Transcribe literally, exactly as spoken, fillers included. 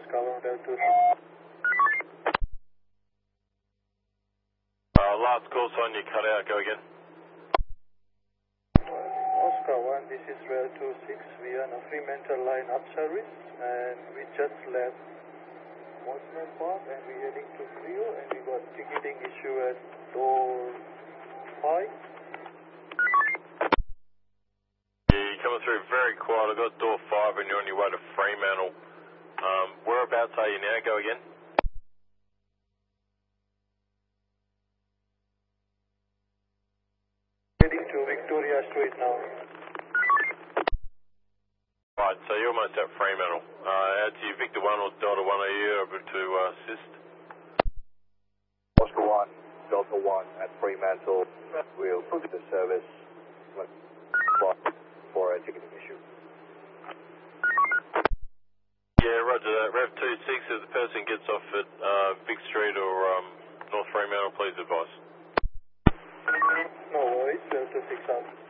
Oscar one Delta. Uh, last call sign, you cut out, go again. Oscar one, this is Rail two six. We are on a Fremantle line up service and we just left Mosman Park and we're heading to Rio and we got ticketing issue at door five. Yeah, you're coming through very quiet. I got door five and you're on your way to Fremantle. Um, whereabouts are you now? Go again. Heading to Victoria Street now. Right, so you're almost at Fremantle. Uh, out to you, Victor one or Delta one, are you able to uh, assist? Oscar one, Delta one at Fremantle. We'll put the service for a ticketing issue. Yeah, roger that. Rev two six, if the person gets off at uh, Vic Street or um, North Fremantle, please advise. No worries, Delta six out.